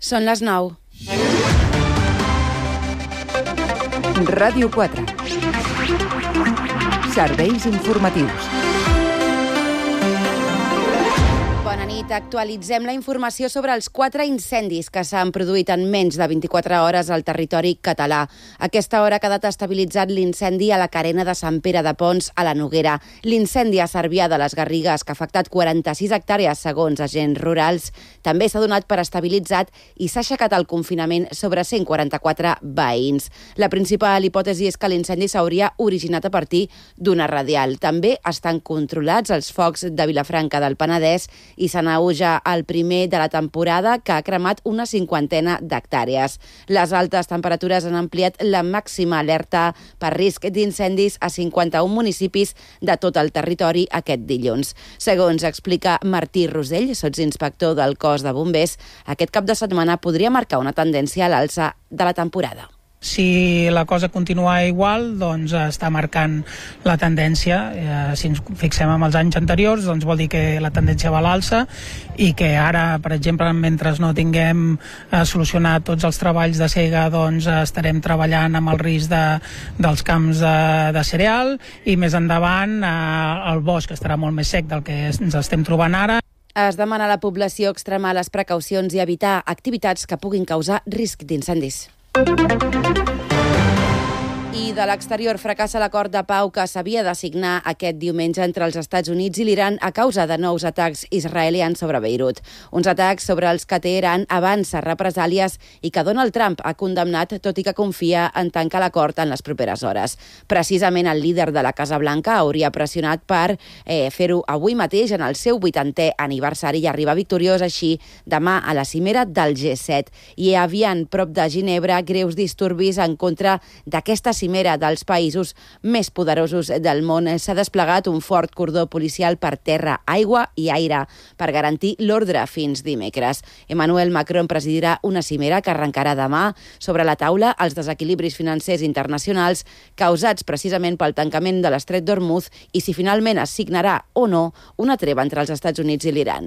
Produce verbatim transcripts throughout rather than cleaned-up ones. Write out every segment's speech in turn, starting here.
Són les nou. Ràdio quatre. Serveis informatius. Bona nit. Actualitzem la informació sobre els quatre incendis que s'han produït en menys de vint-i-quatre hores al territori català. A aquesta hora ha quedat estabilitzat l'incendi a la carena de Sant Pere de Pons, a la Noguera. L'incendi a Cervià de les Garrigues, que ha afectat quaranta-sis hectàrees segons agents rurals, també s'ha donat per estabilitzat i s'ha aixecat el confinament sobre cent quaranta-quatre veïns. La principal hipòtesi és que l'incendi s'hauria originat a partir d'una radial. També estan controlats els focs de Vilafranca del Penedès i se n'auja el primer de la temporada, que ha cremat una cinquantena d'hectàrees. Les altes temperatures han ampliat la màxima alerta per risc d'incendis a cinquanta-un municipis de tot el territori aquest dilluns. Segons explica Martí Rosell, sotsinspector del cos de bombers, aquest cap de setmana podria marcar una tendència a l'alça de la temporada. Si la cosa continua igual, doncs està marcant la tendència. Eh, si ens fixem en els anys anteriors, doncs vol dir que la tendència va a l'alça i que ara, per exemple, mentre no tinguem eh, solucionat tots els treballs de sega, doncs estarem treballant amb el risc de, dels camps de, de cereal, i més endavant eh, el bosc estarà molt més sec del que ens estem trobant ara. Es demana a la població extremar les precaucions i evitar activitats que puguin causar risc d'incendis. I de l'exterior fracassa l'acord de pau que s'havia de signar aquest diumenge entre els Estats Units i l'Iran a causa de nous atacs israelians sobre Beirut. Uns atacs sobre els que Teheran avança represàlies i que Donald Trump ha condemnat, tot i que confia en tancar l'acord en les properes hores. Precisament el líder de la Casa Blanca hauria pressionat per eh, fer-ho avui mateix en el seu vuitantè aniversari i arribar victoriós així demà a la cimera del G set. I hi havia prop de Ginebra greus disturbis en contra d'aquesta cimera dels països més poderosos del món. S'ha desplegat un fort cordó policial per terra, aigua i aire per garantir l'ordre fins dimecres. Emmanuel Macron presidirà una cimera que arrencarà demà. Sobre la taula, els desequilibris financers internacionals causats precisament pel tancament de l'estret d'Hormuz i si finalment es signarà o no una treva entre els Estats Units i l'Iran.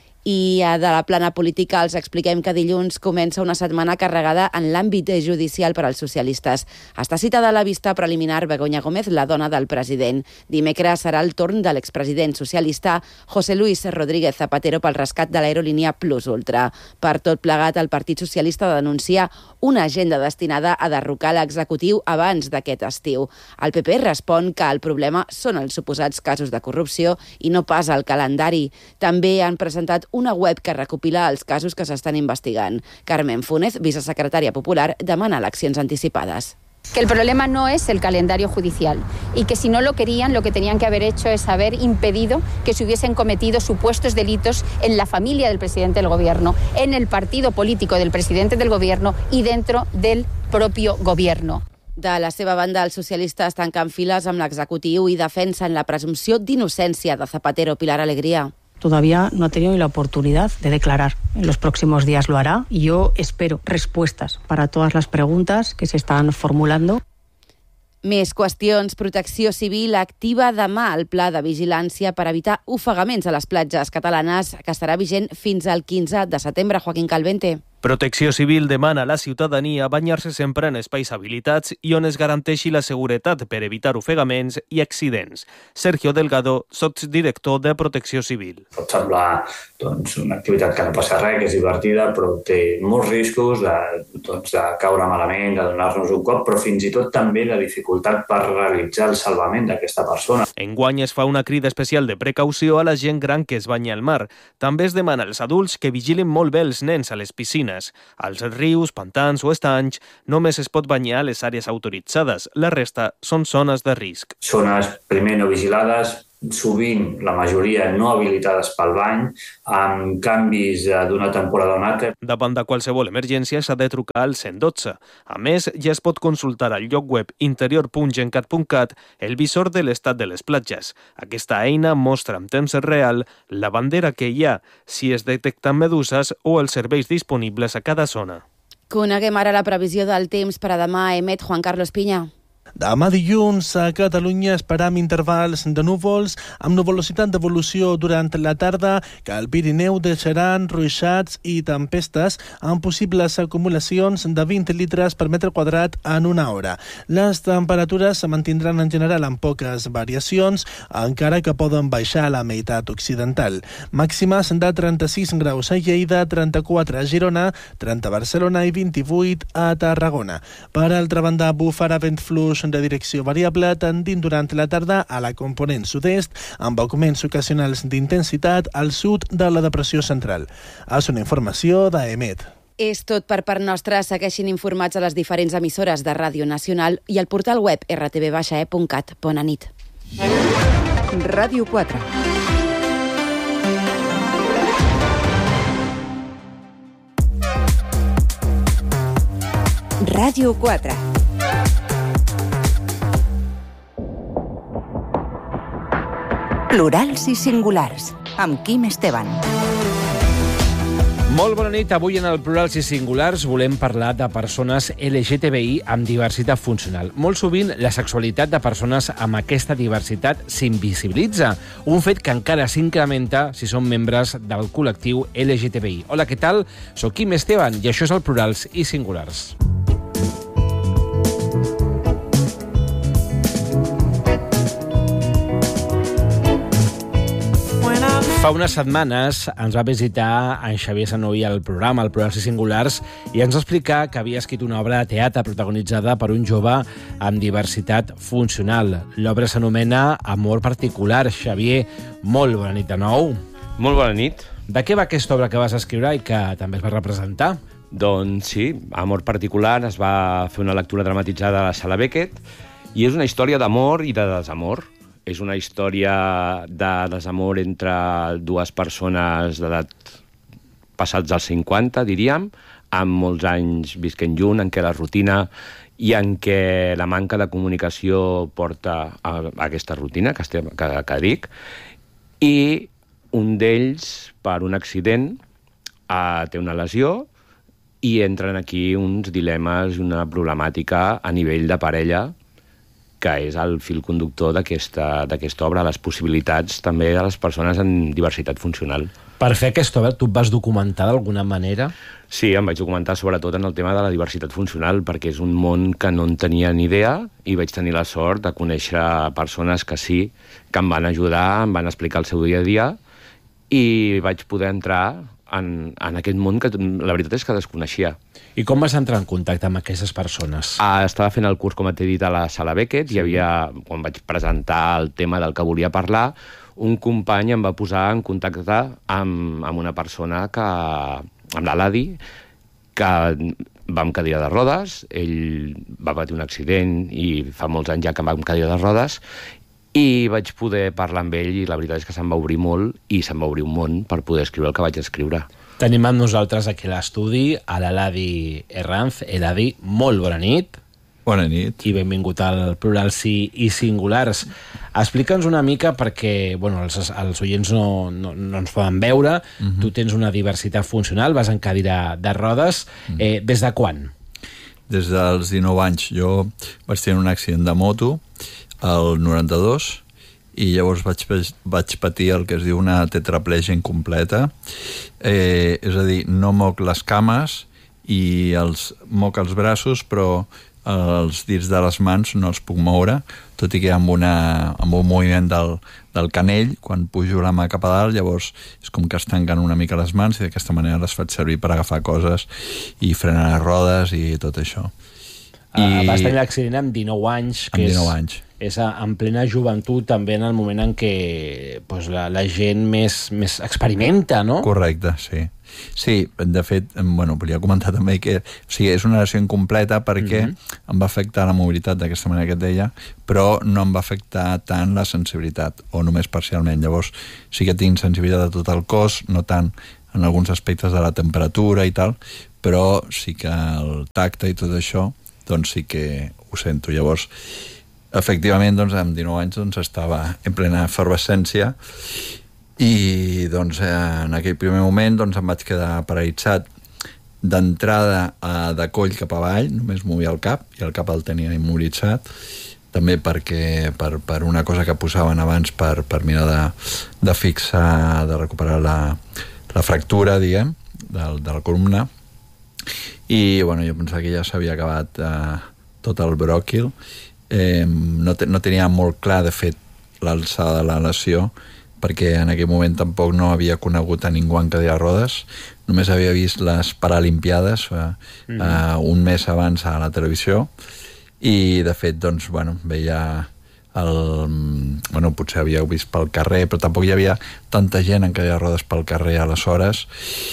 I de la plana política els expliquem que dilluns comença una setmana carregada en l'àmbit judicial per als socialistes. Està citada a la vista preliminar Begoña Gómez, la dona del president. Dimecres serà el torn de l'expresident socialista José Luis Rodríguez Zapatero pel rescat de l'aerolínia Plus Ultra. Per tot plegat, el Partit Socialista denuncia una agenda destinada a derrocar l'executiu abans d'aquest estiu. El P P respon que el problema són els suposats casos de corrupció i no pas el calendari. També han presentat una web que recopila els casos que s'estan investigant. Carmen Funes, vicesecretària popular, demana eleccions anticipades. Que el problema no es el calendario judicial y que si no lo querían, lo que tenían que haber hecho es haber impedido que se hubiesen cometido supuestos delitos en la familia del presidente del gobierno, en el partido político del presidente del gobierno y dentro del propio gobierno. De la seva banda, els socialistes tanquen files amb l'executiu i defensen la presumpció d'innocència de Zapatero. Pilar Alegría. Todavía no ha tenido ni la oportunidad de declarar. En los próximos días lo hará y yo espero respuestas para todas las preguntas que se están formulando. Més qüestions. Protecció Civil activa demà el pla de vigilància per evitar ofegaments a les platges catalanes, que estarà vigent fins al quinze de setembre. Joaquín Calvente. Protecció Civil demana a la ciutadania banyar-se sempre en espais habilitats i on es garanteixi la seguretat per evitar ofegaments i accidents. Sergio Delgado, sotsdirector de Protecció Civil. Pot semblar doncs, una activitat que no passa res, que és divertida, però té molts riscos de, doncs, de caure malament, de donar-nos un cop, però fins i tot també de dificultat per realitzar el salvament d'aquesta persona. Enguany es fa una crida especial de precaució a la gent gran que es banya al mar. També es demana als adults que vigilin molt bé els nens a les piscines. Als rius, pantans o estanys només es pot banyar a les àrees autoritzades. La resta són zones de risc. Zones primer no vigilades, sovint la majoria no habilitades pel bany, amb canvis d'una temporada a una altra. Davant de qualsevol emergència s'ha de trucar al cent dotze. A més, ja es pot consultar al lloc web interior punt gencat punt cat el visor de l'estat de les platges. Aquesta eina mostra en temps real la bandera que hi ha, si es detecten meduses o els serveis disponibles a cada zona. Coneguem ara la previsió del temps per a demà. Emet Juan Carlos Piña. Demà dilluns a Catalunya esperam intervals de núvols amb nuvolositat d'evolució durant la tarda que al Pirineu deixaran ruixats i tempestes amb possibles acumulacions de vint litres per metre quadrat en una hora. Les temperatures se mantindran en general amb poques variacions, encara que poden baixar a la meitat occidental. Màximes de trenta-sis graus a Lleida, trenta-quatre a Girona, trenta a Barcelona i vint-i-vuit a Tarragona. Per altra banda, bufarà vent fluix de direcció variable tendint durant la tarda a la component sud-est amb augments ocasionals d'intensitat al sud de la depressió central. És una informació d'Emet. És tot per part nostra. Segueixin informats a les diferents emissores de Ràdio Nacional i al portal web r t v e punt cat. Bona nit. Ràdio quatre. Ràdio quatre. Plurals i singulars, amb Quim Esteban. Molt bona nit. Avui en el Plurals i Singulars volem parlar de persones L G T B I amb diversitat funcional. Molt sovint la sexualitat de persones amb aquesta diversitat s'invisibilitza, un fet que encara s'incrementa si són membres del col·lectiu L G T B I. Hola, què tal? Soc Quim Esteban i això és el Plurals i Singulars. Fa unes setmanes ens va visitar en Xavier Sanoí al programa, al Plurals i Singulars, i ens va explicar que havia escrit una obra de teatre protagonitzada per un jove amb diversitat funcional. L'obra s'anomena Amor particular. Xavier, molt bona nit de nou. Molt bona nit. De què va aquesta obra que vas escriure i que també es va representar? Doncs sí, Amor particular es va fer una lectura dramatitzada a la Sala Beckett i és una història d'amor i de desamor. És una història de desamor entre dues persones d'edat passats als cinquanta, diríem, amb molts anys visquent junt, en què la rutina i en què la manca de comunicació porta a aquesta rutina que, estem, que, que dic, i un d'ells, per un accident, eh, té una lesió i entren aquí uns dilemes i una problemàtica a nivell de parella que és el fil conductor d'aquesta d'aquesta obra, les possibilitats també de les persones amb diversitat funcional. Per fer aquesta obra, tu et vas documentar d'alguna manera? Sí, em vaig documentar sobretot en el tema de la diversitat funcional, perquè és un món que no en tenia ni idea i vaig tenir la sort de conèixer persones que sí, que em van ajudar, em van explicar el seu dia a dia i vaig poder entrar en, en aquest món que la veritat és que desconeixia. I com vas entrar en contacte amb aquestes persones? Ah, estava fent el curs, com t'he dit, a la Sala Beckett, sí. Hi havia, quan vaig presentar el tema del que volia parlar, un company em va posar en contacte amb, amb una persona que, amb l'Aladi, que va amb cadira de rodes, ell va patir un accident i fa molts anys ja que va amb cadira de rodes, i vaig poder parlar amb ell i la veritat és que se'm va obrir molt i se'm va obrir un món per poder escriure el que vaig escriure. Tenim amb nosaltres aquí a l'estudi a l'Eladi Herranz. Eladi, molt bona nit. Bona nit. I benvingut al Plurals i, i Singulars. Explica'ns una mica perquè bueno, els, els oients no, no, no ens poden veure. Uh-huh. Tu tens una diversitat funcional, vas en cadira de rodes. Uh-huh. Eh, des de quan? Des dels dinou anys. Jo vaig tenir un accident de moto al noranta-dos i llavors vaig, vaig patir el que es diu una tetraplegia incompleta. Eh, és a dir, no moc les cames i els moc els braços, però els dits de les mans no els puc moure, tot i que amb, una, amb un moviment del, del canell, quan pujo la mà cap a dalt, llavors és com que es tanquen una mica les mans i d'aquesta manera les faig servir per agafar coses i frenar les rodes i tot això. I... Vas tenir l'accident amb dinou anys, que amb dinou anys. És, és en plena joventut, també en el moment en què pues, la, la gent més, més experimenta, no? Correcte, sí. Sí, de fet, bueno, volia comentar també que o sigui, és una lesió incompleta perquè mm-hmm. em va afectar la mobilitat d'aquesta manera que et deia, però no em va afectar tant la sensibilitat, o només parcialment. Llavors sí que tinc sensibilitat a tot el cos, no tant en alguns aspectes de la temperatura i tal, però sí que el tacte i tot això doncs sí que ho sento. Llavors, efectivament, doncs, amb dinou anys doncs, estava en plena efervescència i doncs, en aquell primer moment doncs, em vaig quedar paralitzat d'entrada uh, de coll cap avall, només movia el cap, i el cap el tenia immoritzat, també perquè per, per una cosa que posaven abans per, per mirar de, de fixar, de recuperar la, la fractura, diguem, de, de la columna. I bueno, jo pensava que ja s'havia acabat uh, tot el bròquil. Eh, no, te, no tenia molt clar, de fet, l'alçada de la lesió, perquè en aquell moment tampoc no havia conegut a ningú en cadira de rodes, només havia vist les Paralimpiades uh, mm-hmm. uh, un mes abans a la televisió, i de fet, doncs, bueno, veia el... Bueno, potser havíeu vist pel carrer, però tampoc hi havia tanta gent en cadira de rodes pel carrer aleshores,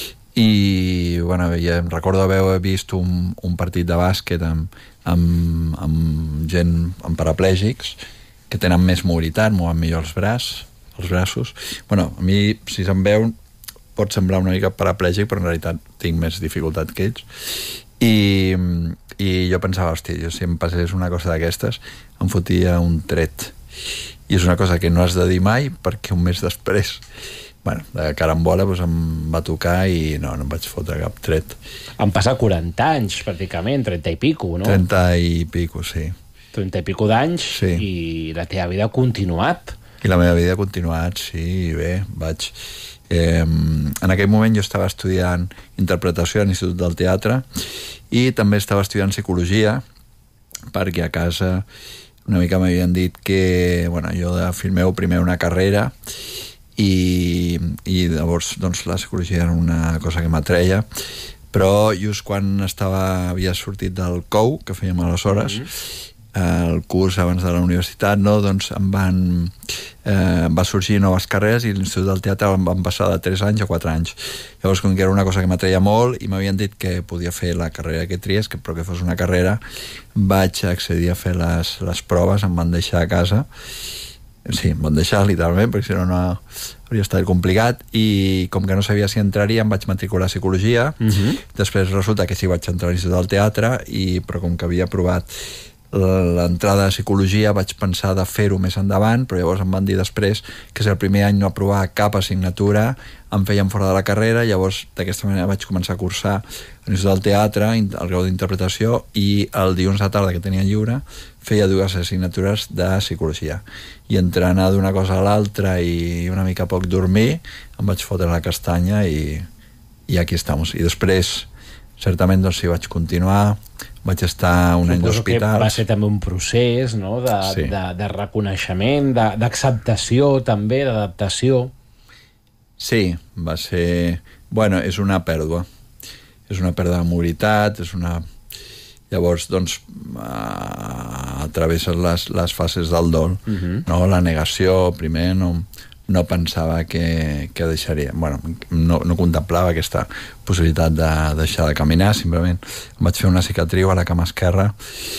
i bueno, veia, recordo haver vist un, un partit de bàsquet amb, amb, amb gent, amb paraplègics, que tenen més mobilitat, mouen millor els braços, els braços. Bueno, a mi, si se'm veu, pot semblar una mica paraplègic, però en realitat tinc més dificultat que ells. I, i jo pensava, hòstia, jo si em passés una cosa d'aquestes, em fotia un tret. I és una cosa que no has de dir mai, perquè un mes després, bueno, de carambola, doncs em va tocar i no, no em vaig fotre cap tret. Han passat quaranta anys, pràcticament, trenta i pico, no? trenta i pico, sí. trenta i pico d'anys, sí. I la teva vida ha continuat. I la meva vida ha continuat, sí, bé, vaig... Eh, en aquell moment jo estava estudiant interpretació a l'Institut del Teatre i també estava estudiant psicologia, perquè a casa una mica m'havien dit que, bueno, jo de fill meu primer una carrera i, i llavors doncs, la psicologia era una cosa que m'atreia, però just quan estava, havia sortit del C O U, que fèiem aleshores, mm-hmm. el curs abans de la universitat, no? Doncs em van, eh, va sorgir noves carreres i l'Institut del Teatre em van passar de tres anys a quatre anys. Llavors, com que era una cosa que m'atreia molt i m'havien dit que podia fer la carrera que tries, que, però que fos una carrera, vaig accedir a fer les, les proves, em van deixar a casa. Sí, em van deixar literalment, perquè si no, no hauria estat complicat, i com que no sabia si entraria em vaig matricular a psicologia. Uh-huh. Després resulta que sí vaig entrar a l'Institut del Teatre, i, però com que havia provat l'entrada de psicologia vaig pensar de fer-ho més endavant, però llavors em van dir després que si el primer any no aprovava cap assignatura em feien fora de la carrera. Llavors d'aquesta manera vaig començar a cursar a l'Institut del Teatre el grau d'interpretació, i el dilluns a tarda que tenia lliure feia dues assignatures de psicologia, i entre anar d'una cosa a l'altra i una mica poc dormir em vaig fotre la castanya i, i aquí estem. I després certament doncs sí vaig continuar, vaig estar un any d'hospital. Va ser també un procés, no? de, sí. de, de reconeixement, de, d'acceptació també, d'adaptació. Sí, va ser... Bueno, és una pèrdua. És una pèrdua de mobilitat, és una... Llavors, doncs, uh, travesses les, les fases del dol, uh-huh. no? La negació, primer, no... no pensava que, que deixaria... Bueno, no, no contemplava aquesta possibilitat de deixar de caminar, simplement em vaig fer una cicatriu a la cama esquerra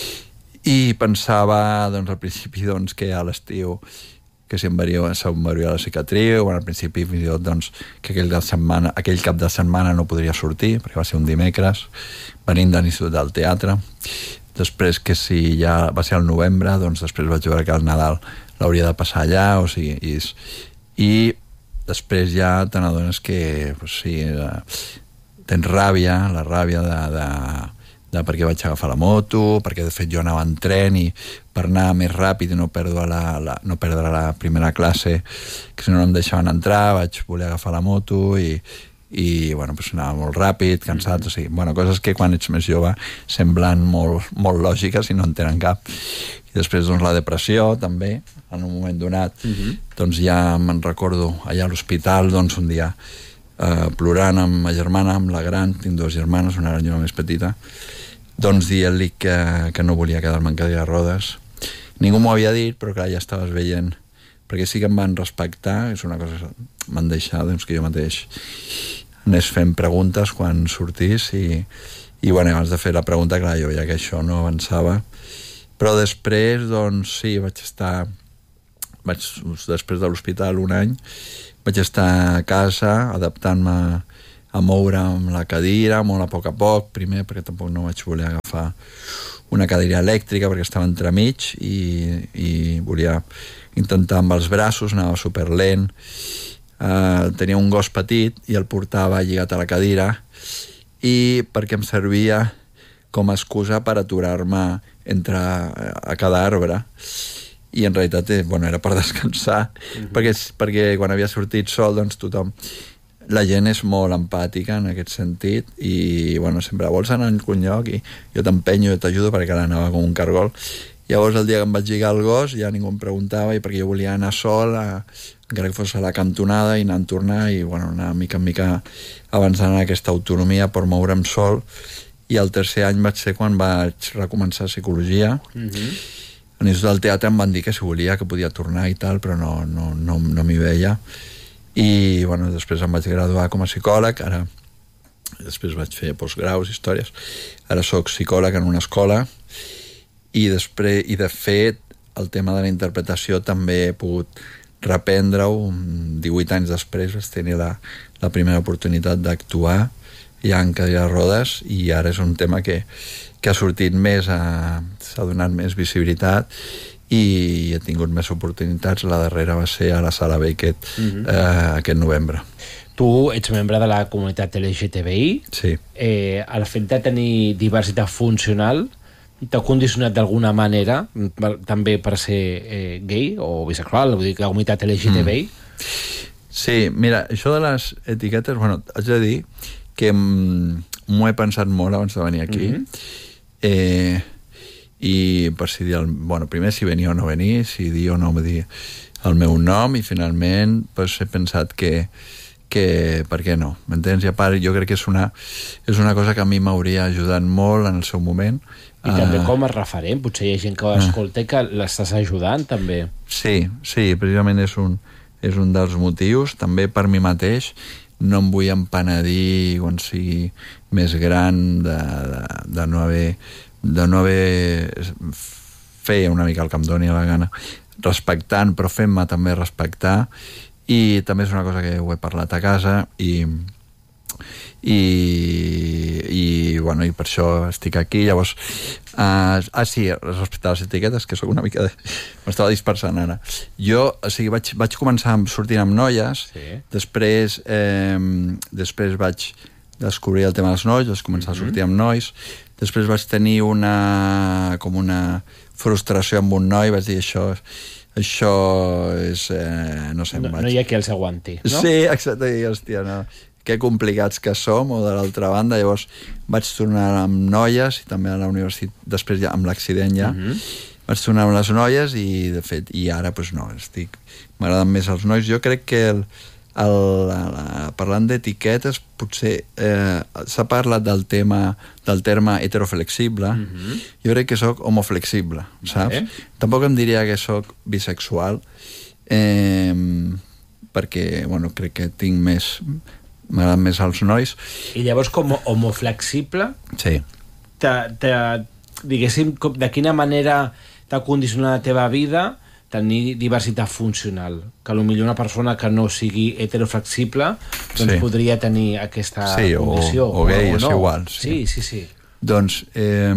i pensava, doncs, al principi, doncs, que a l'estiu que se'm veuria la cicatriu, bueno, al principi, fins i tot, doncs, que aquell, de setmana, aquell cap de setmana no podria sortir, perquè va ser un dimecres, venint de l'Institut del Teatre. Després, que si ja va ser al novembre, doncs després vaig veure que el Nadal l'hauria de passar allà, o sigui, i... i després ja te n'adones que pues, sí, tens ràbia, la ràbia de, de, de per què vaig agafar la moto, perquè de fet jo anava en tren i per anar més ràpid i no perdre la, la, no perdre la primera classe, que si no no em deixaven entrar, vaig voler agafar la moto i, i bueno, pues anava molt ràpid, cansat, o sigui, bueno, coses que quan ets més jove semblen molt, molt lògiques i no en tenen cap. I després, doncs, la depressió, també, en un moment donat, uh-huh. doncs ja me'n recordo allà a l'hospital, doncs, un dia eh, plorant amb ma germana, amb la gran, tinc dues germanes, una gran i una més petita, doncs dient-li que, que no volia quedar-me en cadira de rodes. Ningú m'ho havia dit, però clar, ja estaves veient, perquè sí que em van respectar, és una cosa que m'han deixat, doncs, que jo mateix anés fent preguntes quan sortís, i, i bueno, abans de fer la pregunta, clar, jo veia que això no avançava. Però després, doncs, sí, vaig estar... Vaig, després de l'hospital un any, vaig estar a casa adaptant-me a moure amb la cadira, molt a poc a poc, primer perquè tampoc no vaig voler agafar una cadira elèctrica perquè estava entremig i, i volia intentar amb els braços, anava superlent. Uh, tenia un gos petit i el portava lligat a la cadira i perquè em servia com a excusa per aturar-me entre a cada arbre. I en realitat eh, bueno, era per descansar, uh-huh. perquè, perquè quan havia sortit sol, doncs tothom... La gent és molt empàtica en aquest sentit i bueno, sempre vols anar a algun lloc i jo t'empenyo i t'ajudo perquè ara anava com un cargol. Llavors el dia que em vaig lligar el gos ja ningú em preguntava i perquè jo volia anar sol, a, encara que fos a la cantonada i anar a tornar i bueno, anar mica en mica avançant en aquesta autonomia per moure'm sol. I el tercer any vaig ser quan vaig recomençar psicologia. Uh-huh. A l'Institut del Teatre em van dir que si volia que podia tornar i tal, però no, no, no, no m'hi veia. I bueno, després em vaig graduar com a psicòleg, ara després vaig fer postgraus, històries, ara sóc psicòleg en una escola i després, i de fet el tema de la interpretació també he pogut reprendre-ho. divuit anys després vaig tenir la, la primera oportunitat d'actuar ja en cadira de rodes i ara és un tema que, que ha sortit més, a, s'ha donat més visibilitat i he tingut més oportunitats. La darrera va ser a la Sala Beckett uh-huh. eh, aquest novembre. Tu ets membre de la comunitat L G T B I. Sí. Eh, el fet de tenir diversitat funcional t'ha condicionat d'alguna manera per, també per ser eh, gay o bisexual, vull dir que la comunitat L G T B I? Mm. Sí, mira, això de les etiquetes, bueno, haig de dir que m'ho he pensat molt abans de venir aquí. Mm-hmm. Eh... i per si dir, el, bueno, primer si venir o no venir, si dir o no dir el meu nom i finalment pues, he pensat que, que per què no, m'entens? I a part jo crec que és una, és una cosa que a mi m'hauria ajudat molt en el seu moment. I també uh, com a referent, potser hi ha gent que ho escolta i que l'estàs ajudant també. Sí, sí, precisament és un, és un dels motius, també per mi mateix. No em vull empenedir quan sigui més gran de, de, de no haver de no haver fer una mica el que em doni la gana, respectant, però fent-me també respectar, i també és una cosa que ho he parlat a casa i i, i bueno, i per això estic aquí. Llavors uh, ah sí, respecte a les etiquetes, que sóc una mica de... m'estava dispersant ara. Jo, o sigui, vaig, vaig començar sortint amb noies, sí. després eh, després vaig descobrir el tema dels nois, vaig començar mm-hmm. a sortir amb nois. Després vaig tenir una, com una frustració amb un noi, vaig dir això, això és, eh, no sé... No, vaig... no hi ha qui els aguanti, no? Sí, exacte, i hòstia, no, que complicats que som, o de l'altra banda, llavors vaig tornar amb noies, i també a la universitat, després ja amb l'accident ja, uh-huh. vaig tornar amb les noies, i de fet, i ara, doncs no, estic... m'agraden més els nois. Jo crec que el, el, el, parlant d'etiquetes, potser eh, s'ha parlat del tema del terme heteroflexible. Mm-hmm. Jo crec que sóc homoflexible, saps? Vale. Tampoc em diria que sóc bisexual, eh, perquè, bueno, crec que tinc més... m'agraden més els nois. I llavors, com a homoflexible, sí. te, te, diguéssim, de quina manera t'ha condicionat la teva vida tenir diversitat funcional, que potser una persona que no sigui heteroflexible doncs sí. podria tenir aquesta sí, condició. O, o gay, o no. És igual. Sí, sí, sí. sí. Doncs, eh,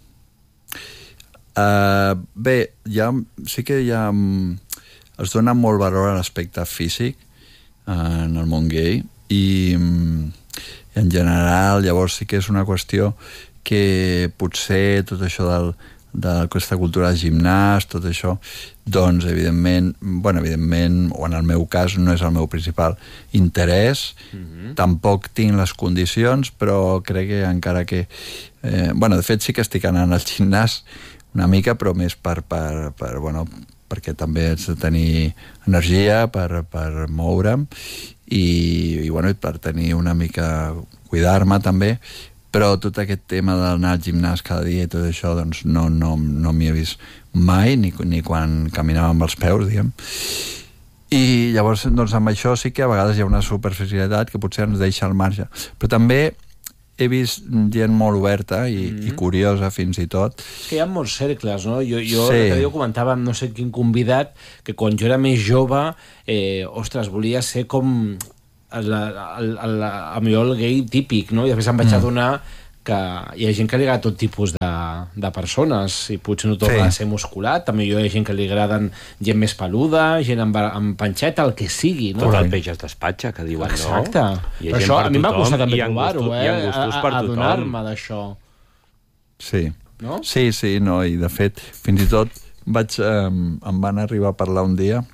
uh, bé, ja, sí que ja es dona molt valor a l'aspecte físic uh, en el món gay i, i en general llavors sí que és una qüestió que potser tot això del d'aquesta cultura de gimnàs, tot això, doncs, evidentment, bueno, evidentment, o en el meu cas, no és el meu principal interès, mm-hmm. tampoc tinc les condicions, però crec que encara que... Eh, bueno, de fet, sí que estic anant al gimnàs una mica, però més per, per, per bueno, perquè també haig de tenir energia per, per moure'm i, i, bueno, per tenir una mica... cuidar-me també, però tot aquest tema d'anar al gimnàs cada dia i tot això, doncs no, no, no m'hi he vist mai, ni, ni quan caminava amb els peus, diguem. I llavors, doncs, amb això sí que a vegades hi ha una superficialitat que potser ens deixa al marge. Però també he vist gent molt oberta i, mm-hmm. i curiosa, fins i tot. És que hi ha molts cercles, no? Jo, jo, sí. jo comentava amb no sé quin convidat que quan jo era més jove, eh, ostres, volia ser com... El, el, el, el, el, el gay típic, no? I després em vaig mm. adonar que hi ha gent que li agrada tot tipus de, de persones i potser no torna sí. a ser musculat, també hi ha gent que li agraden gent més peluda, gent amb, amb panxeta, el que sigui, no? Tot el peix es despatxa, que diuen, exacte. no? Exacte. Això a mi m'ha costat també trobar-ho, eh? Hi ha gustos per tothom. Adonar-me d'això. Sí. No? Sí, sí, no, i de fet, fins i tot vaig, eh, em van arribar a parlar un dia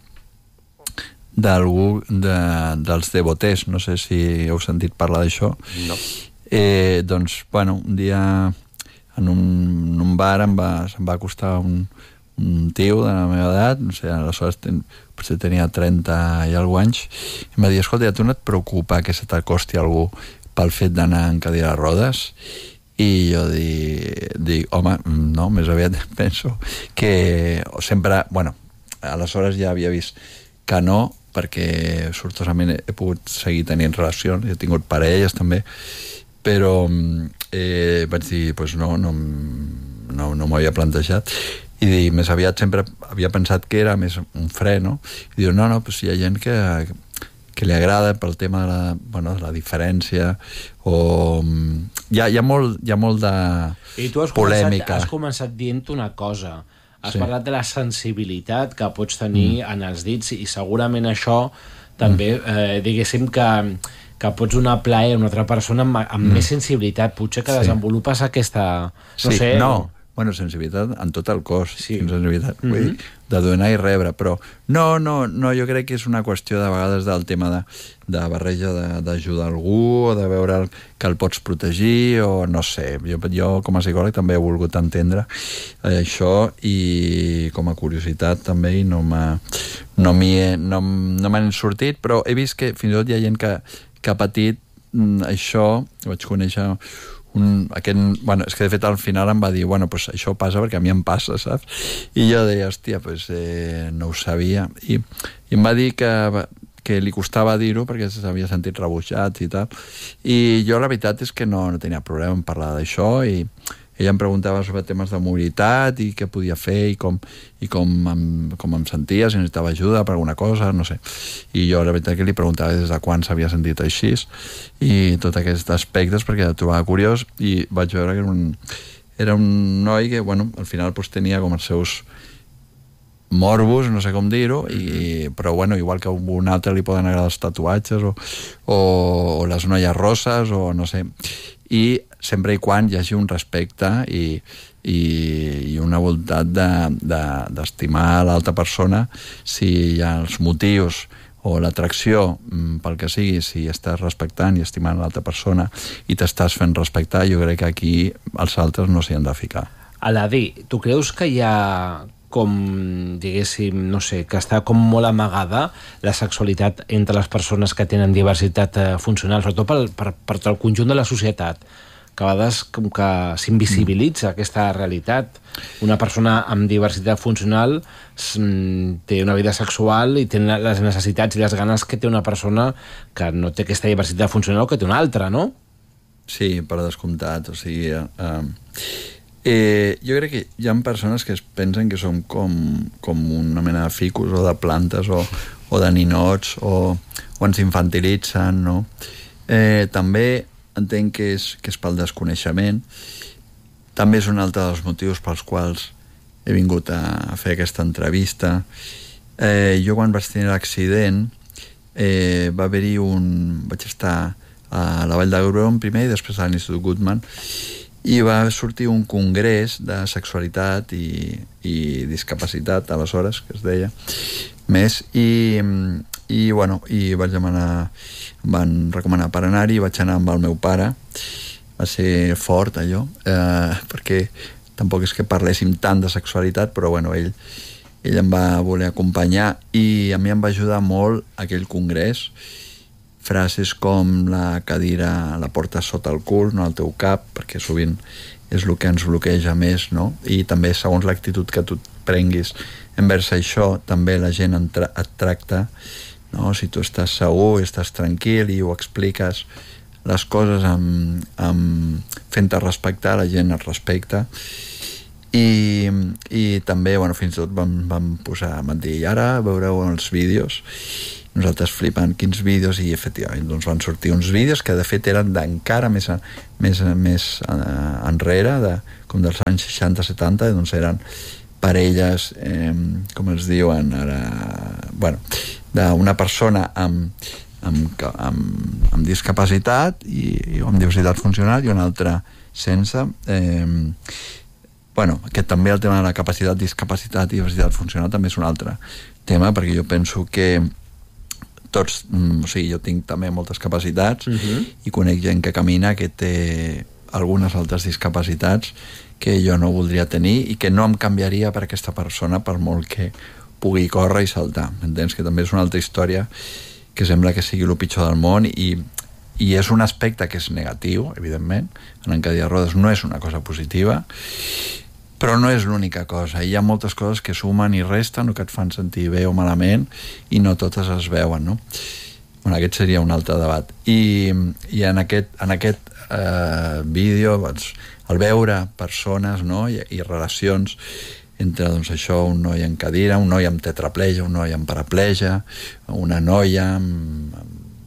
d'algú de, dels devotés, no sé si heu sentit parlar d'això. No. Eh, doncs, bueno, un dia en un, en un bar em va, se'm va acostar un, un tio de la meva edat, no sé, aleshores ten, potser tenia trenta i alguns anys, i em va dir, escolta, tu no et preocupa que se t'acosti algú pel fet d'anar en cadira de rodes? I jo dic, dic, home, no, més aviat penso que sempre, bueno, aleshores ja havia vist que no, perquè sortosament he pogut seguir tenint relacions, he tingut parelles també, però eh, vaig dir, pues no, no, no, no m'ho havia plantejat, i dir, més aviat sempre havia pensat que era més un fre, no? I diu, no, no, pues hi ha gent que, que li agrada pel tema de la, bueno, de la diferència, o hi ha, hi ha, molt, hi ha molt de I tu has polèmica. Començat, has començat dient una cosa, has sí. parlat de la sensibilitat que pots tenir mm. en els dits, i segurament això també, mm. eh, diguéssim que que pots donar plaer a una altra persona amb, amb mm. més sensibilitat, potser que sí. desenvolupes aquesta... No sí, sé... no, bueno, sensibilitat en tot el cos, sí. sensibilitat, mm-hmm. vull dir, de donar i rebre, però no, no, no, jo crec que és una qüestió de vegades del tema de, de barreja d'ajudar algú, o de veure el, que el pots protegir, o no sé, jo, jo com a psicòleg també he volgut entendre això, i com a curiositat també, i no m'ha no no, no m'han sortit, però he vist que fins i tot hi ha gent que que ha patit això, vaig conèixer un, aquest, bueno, és que de fet al final em va dir, bueno, pues això passa perquè a mi em passa, saps? I jo deia, hòstia, pues eh, no ho sabia, i, i em va dir que, que li costava dir-ho perquè s'havia sentit rebutjat i tal, i jo la veritat és que no, no tenia problema en parlar d'això, i ella em preguntava sobre temes de mobilitat i què podia fer i com, i com, em, com em sentia, si necessitava ajuda per alguna cosa, no sé. I jo la veritat que li preguntava des de quan s'havia sentit així i tots aquests aspectes perquè el trobava curiós, i vaig veure que era un, era un noi que, bueno, al final pues, tenia com els seus morbos, no sé com dir-ho, i, però bueno, igual que a un altre li poden agradar els tatuatges o, o, o les noies roses o no sé, i sempre i quan hi hagi un respecte i, i, i una voluntat d'estimar de, de, l'altra persona, si hi ha els motius o l'atracció pel que sigui, si estàs respectant i estimant l'altra persona i t'estàs fent respectar, jo crec que aquí els altres no s'hi han de ficar. Aladí, tu creus que hi ha com, diguéssim, no sé, que està com molt amagada la sexualitat entre les persones que tenen diversitat eh, funcional, sobretot per, per, per el conjunt de la societat, que a vegades com que s'invisibilitza mm. aquesta realitat. Una persona amb diversitat funcional té una vida sexual i té les necessitats i les ganes que té una persona que no té aquesta diversitat funcional o que té una altra, no? Sí, per descomptat, o sigui... Eh, Eh, jo crec que hi ha persones que es pensen que som com, com una mena de ficus o de plantes o, o de ninots o, o ens infantilitzen, no? Eh, també entenc que és, que és pel desconeixement. També és un altre dels motius pels quals he vingut a, a fer aquesta entrevista. Eh, jo quan vaig tenir l'accident eh, va haver-hi un... vaig estar a la Vall d'Hebron primer i després a l'Institut Guttmann, i va sortir un congrés de sexualitat i, i discapacitat, aleshores, que es deia, més, i, i, bueno, i vaig demanar, em van recomanar per anar-hi, vaig anar amb el meu pare, va ser fort allò, eh, perquè tampoc és que parléssim tant de sexualitat, però bueno, ell, ell em va voler acompanyar i a mi em va ajudar molt aquell congrés. Frases com la cadira la portes sota el cul, no al teu cap, perquè sovint és el que ens bloqueja més, no? I també segons l'actitud que tu prenguis envers això, també la gent et tracta, no? Si tu estàs segur, estàs tranquil i ho expliques les coses amb, amb fent-te respectar, la gent et respecta. I, i també, bueno, fins i tot vam, vam posar, vam dir, ara veureu els vídeos, nosaltres flipant quins vídeos, i efectivament doncs van sortir uns vídeos que de fet eren d'encara més, més, més uh, enrere, de, com dels anys seixanta setanta, doncs eren parelles, eh, com es diuen ara, bueno, d'una persona amb, amb, amb, amb discapacitat i, i amb diversitat funcional i una altra sense. Eh, bueno, que també el tema de la capacitat, discapacitat i diversitat funcional també és un altre tema, perquè jo penso que tots, o sigui, jo tinc també moltes capacitats uh-huh. i conec gent que camina que té algunes altres discapacitats que jo no voldria tenir i que no em canviaria per aquesta persona per molt que pugui córrer i saltar, m'entens? Que també és una altra història que sembla que sigui el pitjor del món i, i és un aspecte que és negatiu, evidentment, en cadira de rodes no és una cosa positiva, però no és l'única cosa. Hi ha moltes coses que sumen i resten o que et fan sentir bé o malament i no totes es veuen, no? Bueno, aquest seria un altre debat. I, i en aquest, en aquest eh, vídeo, doncs, al veure persones, no? I, i relacions entre, doncs, això, un noi en cadira, un noi amb tetraplegia, un noi amb paraplegia, una noia amb,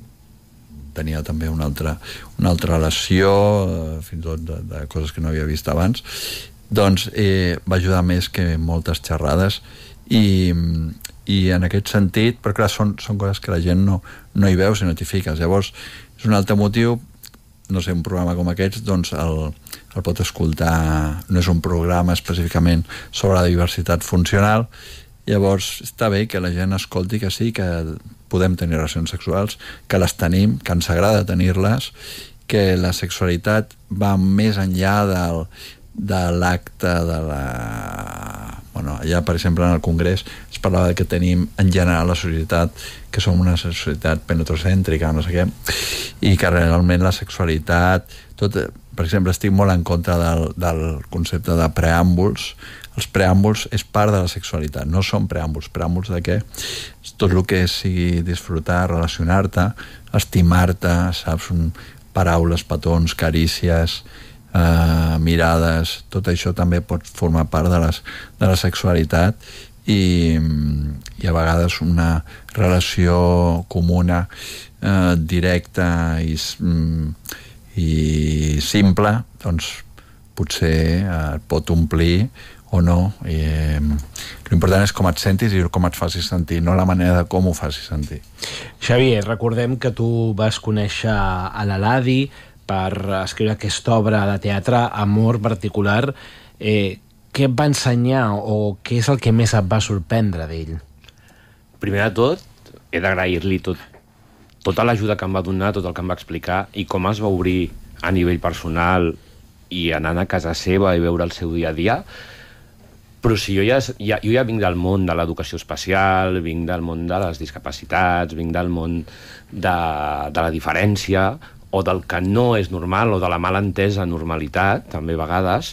amb tenia també una altra, una altra relació, eh, fins i tot de, de coses que no havia vist abans, doncs eh, va ajudar més que moltes xerrades i, i en aquest sentit, però clar, són, són coses que la gent no, no hi veu si no t'hi fiques. Llavors, és un altre motiu, no sé, un programa com aquest, doncs el, el pot escoltar, no és un programa específicament sobre la diversitat funcional, llavors està bé que la gent escolti que sí, que podem tenir relacions sexuals, que les tenim, que ens agrada tenir-les, que la sexualitat va més enllà del de l'acte de la... Bueno, allà, per exemple, en el Congrés es parlava que tenim en general la societat, que som una societat penetrocèntrica, no sé què, i que realment la sexualitat... Tot, per exemple, estic molt en contra del, del concepte de preàmbuls. Els preàmbuls és part de la sexualitat, no són preàmbuls. Preàmbuls de què? Tot el que sigui disfrutar, relacionar-te, estimar-te, saps? Paraules, petons, carícies... Uh, mirades, tot això també pot formar part de, les, de la sexualitat i, i a vegades una relació comuna, uh, directa i, i simple, doncs potser uh, et pot omplir o no. I, eh, l'important és com et sentis i com et facis sentir, no la manera de com ho facis sentir. Xavier, recordem que tu vas conèixer a l'Eladi per escriure aquesta obra de teatre, Amor particular. Eh, què et va ensenyar o què és el que més et va sorprendre d'ell? Primer de tot, he d'agrair-li tot, tota l'ajuda que em va donar, tot el que em va explicar i com es va obrir a nivell personal i anant a casa seva i veure el seu dia a dia. Però si jo ja, ja, jo ja vinc del món de l'educació especial, vinc del món de les discapacitats, vinc del món de, de la diferència, o del que no és normal, o de la mal entesa normalitat, també a vegades,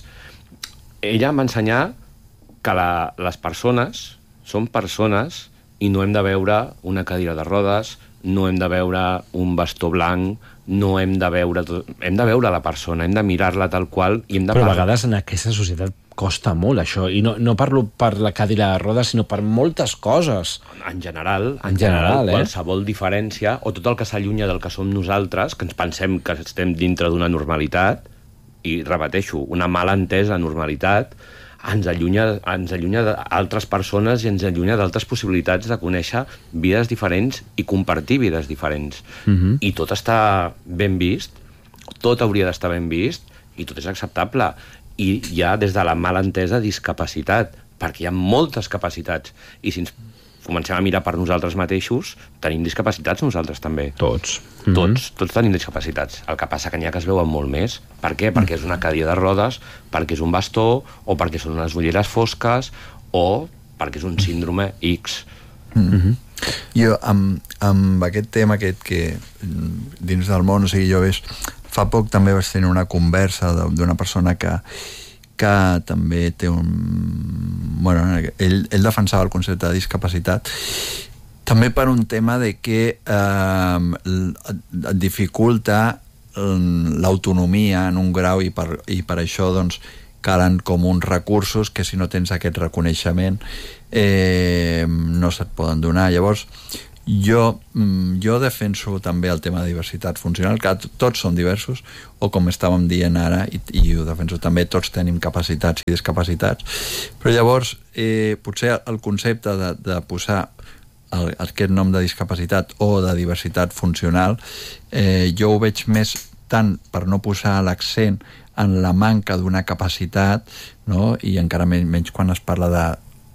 ella em va ensenyar que la, les persones són persones i no hem de veure una cadira de rodes, no hem de veure un bastó blanc, no hem de veure... Tot, hem de veure la persona, hem de mirar-la tal qual i hem de... Però a vegades en aquesta societat costa molt això, i no, no parlo per la cadira de rodes, sinó per moltes coses. En general, en, en general, general eh? qualsevol diferència, o tot el que s'allunya del que som nosaltres, que ens pensem que estem dintre d'una normalitat, i repeteixo, una mala entesa normalitat, ens allunya, ens allunya d'altres persones i ens allunya d'altres possibilitats de conèixer vides diferents i compartir vides diferents. Uh-huh. I tot està ben vist, tot hauria d'estar ben vist, i tot és acceptable. I ja des de la malentesa discapacitat, perquè hi ha moltes capacitats, i si ens comencem a mirar per nosaltres mateixos, tenim discapacitats nosaltres també. Tots. Mm-hmm. Tots, tots tenim discapacitats. El que passa que n'hi ha que es veuen molt més. Per què? Mm. Perquè és una cadira de rodes, perquè és un bastó, o perquè són unes ulleres fosques, o perquè és un síndrome X. Mm-hmm. Jo, amb, amb aquest tema aquest que dins del món, o sigui, jo ves, fa poc també vaig tenir una conversa d'una persona que que també té un... Bueno, ell, ell defensava el concepte de discapacitat també per un tema de que eh, et dificulta l'autonomia en un grau i per, i per això doncs calen com uns recursos que si no tens aquest reconeixement eh, no se't poden donar. Llavors Jo, jo defenso també el tema de diversitat funcional, que tots són diversos, o com estàvem dient ara, i, i ho defenso també, tots tenim capacitats i discapacitats, però llavors eh, potser el concepte de, de posar el, aquest nom de discapacitat o de diversitat funcional, eh, jo ho veig més tant per no posar l'accent en la manca d'una capacitat, no? I encara menys quan es parla de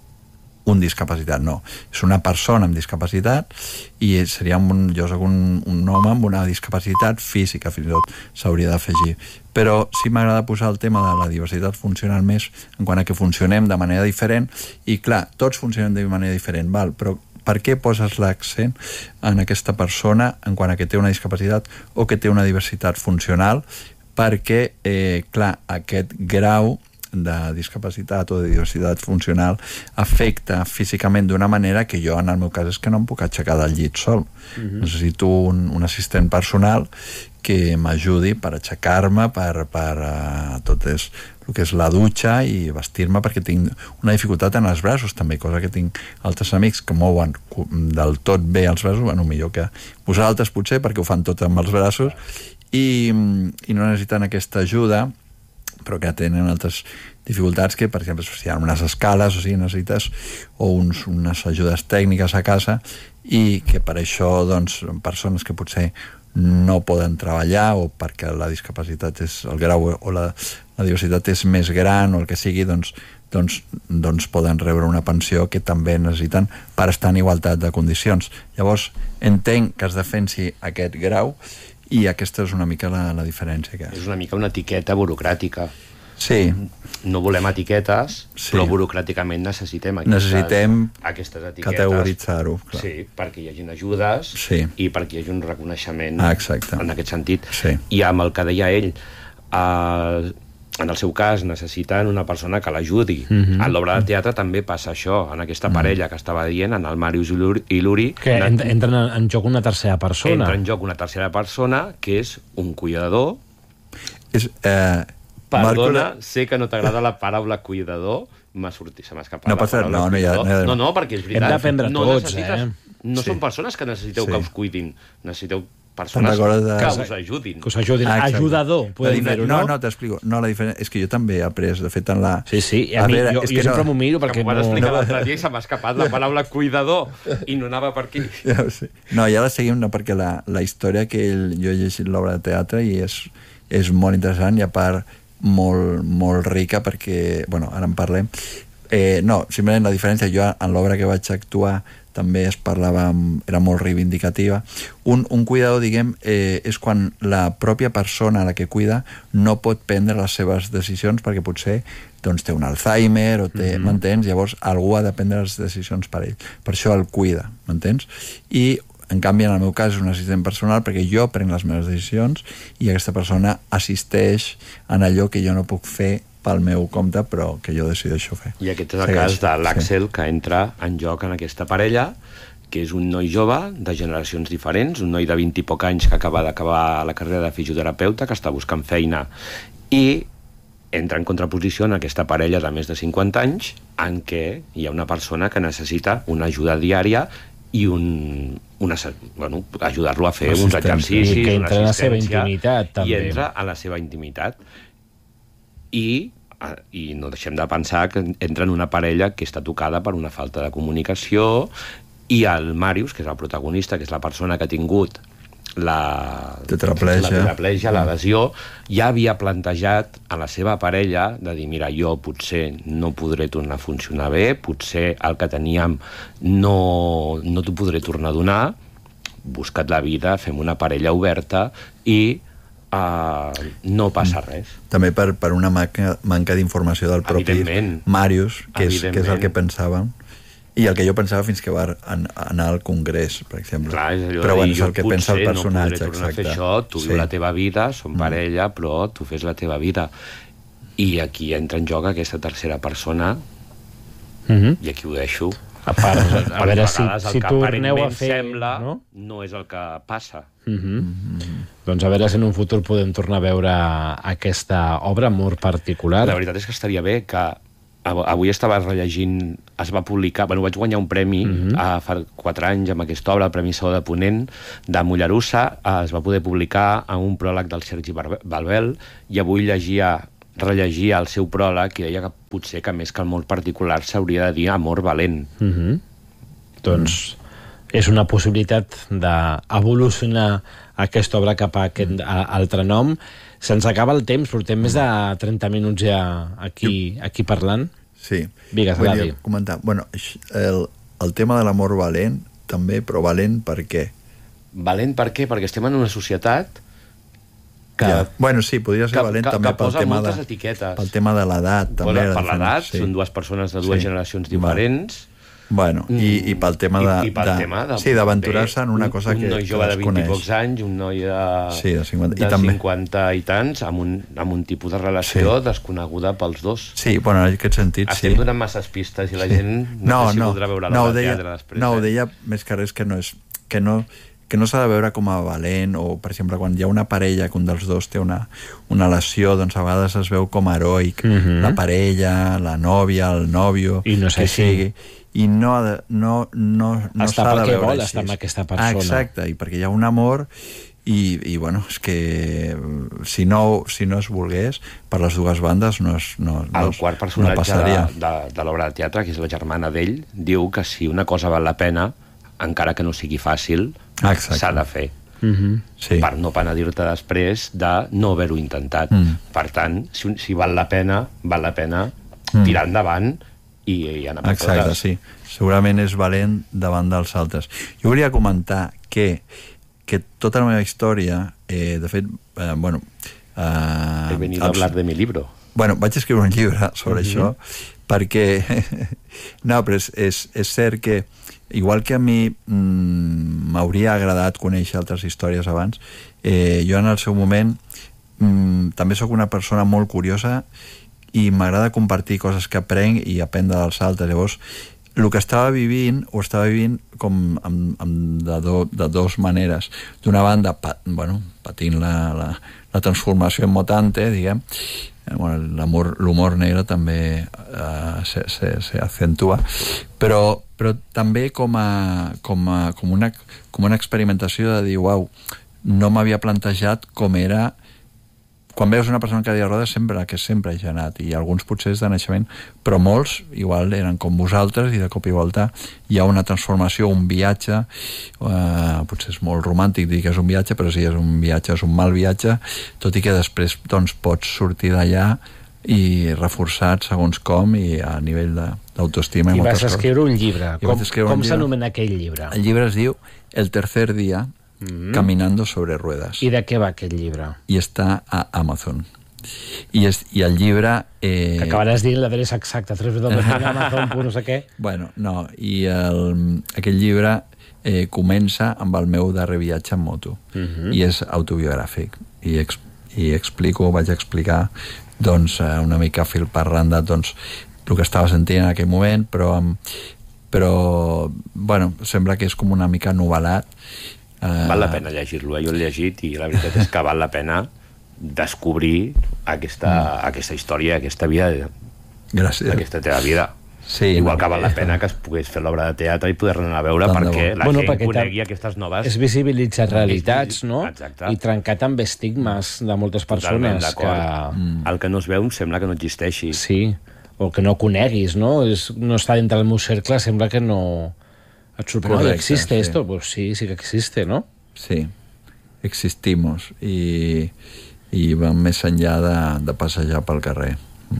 un discapacitat, no. És una persona amb discapacitat i seria un, jo soc un, un home amb una discapacitat física, fins i tot s'hauria d'afegir. Però sí m'agrada posar el tema de la diversitat funcional més en quant a que funcionem de manera diferent i, clar, tots funcionem de manera diferent, val? Però per què poses l'accent en aquesta persona en quant a que té una discapacitat o que té una diversitat funcional? Perquè, eh, clar, aquest grau de discapacitat o de diversitat funcional afecta físicament d'una manera que jo, en el meu cas, és que no em puc aixecar del llit sol. Mm-hmm. Necessito un, un assistent personal que m'ajudi per aixecar-me, per, per uh, tot és, el que és la dutxa i vestir-me, perquè tinc una dificultat en els braços també, cosa que tinc altres amics que mouen del tot bé els braços, bueno, millor que vosaltres potser, perquè ho fan tot amb els braços, i, i no necessiten aquesta ajuda, però que tenen altres dificultats que, per exemple, si hi ha unes escales, o sigui, necessites o uns, unes ajudes tècniques a casa i que per això, doncs, persones que potser no poden treballar o perquè la discapacitat és el grau o la, la diversitat és més gran o el que sigui, doncs, doncs, doncs poden rebre una pensió que també necessiten per estar en igualtat de condicions. Llavors, entenc que es defensi aquest grau i aquesta és una mica la, la diferència que és. És una mica una etiqueta burocràtica. Sí. No volem etiquetes, sí. Però burocràticament necessitem aquestes, necessitem aquestes etiquetes. Categoritzar-ho. Clar. Sí, perquè hi hagi ajudes sí. I perquè hi hagi un reconeixement ah, exacte. En aquest sentit. Sí. I amb el que deia ell, eh, en el seu cas necessiten una persona que l'ajudi. Mm-hmm. A l'obra de teatre també passa això, en aquesta mm. parella que estava dient, en el Màrius i l'Uri. Que una... entren en joc una tercera persona. Entra en joc una tercera persona, que és un cuidador. És... Eh... Perdona, Marco... sé que no t'agrada la paraula cuidador, m'ha sortit, se m'ha escapat no la paraula no, no, cuidador. No, no, no, perquè és veritat. Hem d'aprendre no tots, eh? No sí. Són persones que necessiteu sí. Que us cuidin, necessiteu persones de... que us ajudin. Que us ajudin. Ah, ajudador, podem dir-ho, no? No, no, t'explico. No, la diferència és que jo també he après, de fet, en la... Sí, sí, a, a mi, veure, jo, jo sempre no... m'ho miro perquè... Que m'ho vas explicar no... l'altre dia i se m'ha escapat la paraula cuidador i no anava per aquí. Ja ho sé. No, ja la seguim, no, perquè la, la història que ell, jo he llegit l'obra de teatre i és, és molt interessant i a part molt, molt rica perquè, bueno, ara en parlem. Eh, no, simplement la diferència, jo en l'obra que vaig actuar també es parlava, era molt reivindicativa. Un, un cuidador, diguem, eh, és quan la pròpia persona a la que cuida no pot prendre les seves decisions perquè potser doncs, té un Alzheimer o té, mm-hmm. m'entens? Llavors algú ha de prendre les decisions per ell. Per això el cuida, m'entens? I en canvi, en el meu cas, és un assistent personal perquè jo prenc les meves decisions i aquesta persona assisteix en allò que jo no puc fer pel meu compte, però que jo decideixo fer. I aquest és el Segueix. cas de l'Àxel, sí. Que entra en joc en aquesta parella, que és un noi jove de generacions diferents, un noi de vint i poc anys que acaba d'acabar la carrera de fisioterapeuta, que està buscant feina, i entra en contraposició en aquesta parella de més de cinquanta anys, en què hi ha una persona que necessita una ajuda diària i un, una, bueno, ajudar-lo a fer uns exercicis, i que entra en la seva intimitat també. I entra en la seva intimitat i, i no deixem de pensar que entra en una parella que està tocada per una falta de comunicació i el Màrius, que és el protagonista, que és la persona que ha tingut la tetraplegia, la, tetraplegia, la lesió, ja havia plantejat a la seva parella de dir, mira, jo potser no podré tornar a funcionar bé, potser el que teníem no, no t'ho podré tornar a donar, busca't la vida, fem una parella oberta i uh, no passa res. També per, per una manca, manca d'informació del propi Màrius, que és, que és el que pensàvem. I el que jo pensava fins que va anar al Congrés, per exemple. Clar, és allò però de bueno, dir, és el que pensa el personatge. No podré tornar exacte. a fer això, tu viu sí. la teva vida, som mm. parella, però tu fes la teva vida. I aquí entra en joc aquesta tercera persona, mm-hmm. i aquí ho deixo. A part, a, a veure si, si torneu a fer... Sembla, no? no és el que passa. Mm-hmm. Mm-hmm. Doncs a veure si en un futur podem tornar a veure aquesta obra molt particular. La veritat és que estaria bé que avui estava rellegint, es va publicar, bueno, vaig guanyar un premi uh-huh. a, fa quatre anys amb aquesta obra, el Premi Sau de Ponent, de Mollerussa, es va poder publicar en un pròleg del Sergi Balbel, i avui llegia, rellegia el seu pròleg i deia que potser que més que el món particular s'hauria de dir amor valent. Uh-huh. Doncs és una possibilitat d'evolucionar aquesta obra cap a aquest altre nom. Se'ns acaba el temps, portem més de trenta minuts ja aquí, aquí parlant. Sí. Vigues, Gladys. Comentar. Bueno, el, el tema de l'amor valent, també, però valent per què? Valent per què? Perquè estem en una societat que... Ja. Bueno, sí, podria ser que, valent que, també que pel tema, de, etiquetes. pel tema de l'edat. Bueno, per l'edat, sí. Són dues persones de dues sí. generacions diferents. Bueno, i, i pel tema de... I, i pel de, tema de... Sí, d'aventurar-se en una un, cosa que, un noi jove de vint i pocs anys, un noi de, sí, de, cinquanta, de i també... cinquanta i tants, amb un, amb un tipus de relació sí. desconeguda pels dos. Sí, bueno, en aquest sentit, Estem sí. Estem donant masses pistes i la gent no, no sé si no, voldrà veure no, la deia, teatre després. No, eh? ho deia més que res que no és... Que no, que no s'ha de veure com a valent, o, per exemple, quan hi ha una parella que un dels dos té una, una lesió, doncs a vegades es veu com a heroic, uh-huh. la parella, la nòvia, el nòvio... I no és que així. sigui. I no, no, no, no està s'ha de veure vol així. Estar amb aquesta persona. Ah, exacte, i perquè hi ha un amor i, i bueno, és que si no, si no es volgués per les dues bandes no es no, no, el quart personatge no de, de, de l'obra de teatre, que és la germana d'ell, diu que si una cosa val la pena, encara que no sigui fàcil, s'ha de fer. Uh-huh. Sí. Per no penedir-te després de no haver-ho intentat. Mm. Per tant, si, si val la pena, val la pena mm. tirar endavant i, i anar per exacte, totes. Sí. Segurament és valent davant dels altres. Jo volia comentar que, que tota la meva història, eh, de fet, eh, bueno... Eh, He venido a hablar de mi libro. Bueno, vaig escriure un llibre sobre uh-huh. això, perquè... no, però és, és, és cert que, igual que a mi mm, m'hauria agradat conèixer altres històries abans, eh, jo en el seu moment mm, també sóc una persona molt curiosa i m'agrada compartir coses que aprenc i aprendre dels altres. Llavors, el que estava vivint, ho estava vivint com amb, amb de, do, de dos maneres. D'una banda, pa, bueno, patint la, la, la transformació en mutante, diguem, bueno, l'amor, l'humor negre també eh, se, se, se accentua, però, però també com, a, com, a, com, una, com una experimentació de dir, uau, no m'havia plantejat com era. Quan veus una persona en cadira de rodes, sempre que sempre hi ha anat, i alguns potser és de naixement, però molts igual eren com vosaltres, i de cop i volta hi ha una transformació, un viatge, eh, potser és molt romàntic dir que és un viatge, però si és un viatge és un mal viatge, tot i que després doncs, pots sortir d'allà i reforçat segons com i a nivell d'autoestima. I vas escriure un llibre. I com com s'anomena aquell llibre? El llibre es diu El tercer dia, Mm-hmm. Caminando sobre ruedas. I de què va aquest llibre? I està a Amazon. I, és, i el llibre... Eh... Que acabaràs dient l'adreça exacta, tres dobles punt amazon punt no sé què. Bueno, no, i el, aquest llibre eh, comença amb el meu darrer viatge en moto. Mm-hmm. I és autobiogràfic. I, ex, i explico, vaig explicar doncs, una mica fil per randa doncs, el que estava sentint en aquell moment, però, però bueno, sembla que és com una mica novel·lat. Uh... Val la pena llegir-lo, eh? Jo l'he llegit i la veritat és que val la pena descobrir aquesta, mm. aquesta història, aquesta vida, gràcies. Aquesta teva vida. Sí, igual no, que val la pena que es pogués fer l'obra de teatre i poder-la anar a veure Tant perquè la bueno, gent perquè conegui aquestes noves... És visibilitzar realitats, no? Exacte. I trencar també estigmes de moltes persones. Que... Mm. El que no es veu em sembla que no existeixi. Sí, o que no coneguis, no? És, no està dintre del meu cercle, sembla que no... Et sorprèn, no, ¿existe sí. esto? Pues sí, sí que existe, ¿no? Sí, existimos i, i vam més enllà de, de passejar pel carrer.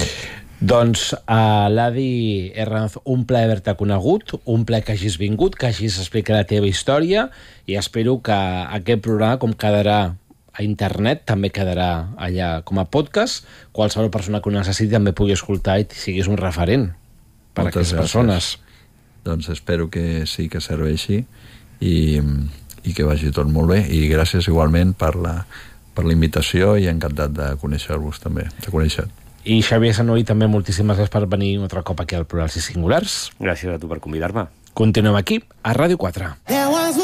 Doncs, uh, Ladi Herranz, un plaer haver-te conegut, un plaer que hagis vingut, que hagis explicat la teva història, i espero que aquest programa, com quedarà a internet, també quedarà allà com a podcast, qualsevol persona que ho necessiti també pugui escoltar i siguis un referent per a aquestes persones. Doncs espero que sí que serveixi i, i que vagi tot molt bé, i gràcies igualment per la, per la invitació i encantat de conèixer-vos també, de conèixer. I Xavier Sanoi, també moltíssimes gràcies per venir un altre cop aquí al Plurals i Singulars. Gràcies a tu per convidar-me. Continuem aquí, a Ràdio quatre.